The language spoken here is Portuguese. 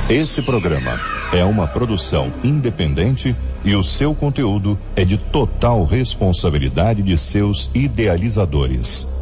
Esse programa é uma produção independente e o seu conteúdo é de total responsabilidade de seus idealizadores.